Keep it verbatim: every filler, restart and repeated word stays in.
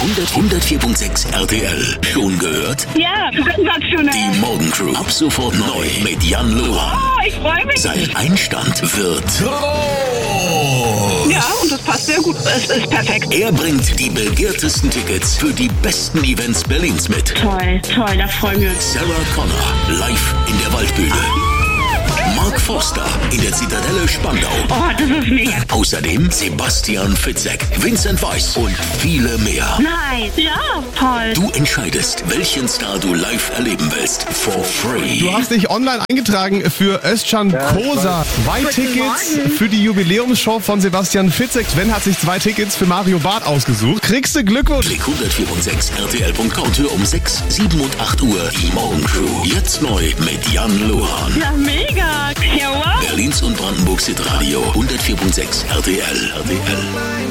hundertvier Komma sechs R T L. Schon gehört? Ja, sensationell. Die Morgencrew. Ab sofort neu mit Jan Lohan. Oh, ich freue mich. Sein Einstand wird Ja, und das passt sehr gut. Es ist perfekt. Er bringt die begehrtesten Tickets für die besten Events Berlins mit. Toll, toll, da freuen wir uns. Sarah Connor live in der Waldbühne. Mark Forster in der Zitadelle Spandau. Oh, das ist mega. Außerdem Sebastian Fitzek, Vincent Weiss und viele mehr. Nein, ja, toll. Du entscheidest, welchen Star du live erleben willst. For free. Du hast dich online eingetragen für Özcan Kosa. Zwei Tickets für die Jubiläumsshow von Sebastian Fitzek. Sven hat sich zwei Tickets für Mario Barth ausgesucht. Kriegst du Glückwunsch. Klick hundertvier Komma sechs R T L Punkt com Tür um sechs, sieben und acht Uhr. Die Morgencrew. Jetzt neu mit Jan Lohan. Ja, mega. Ja, wow. Berlins und Brandenburgs Hitradio hundertvier Komma sechs R T L. R T L.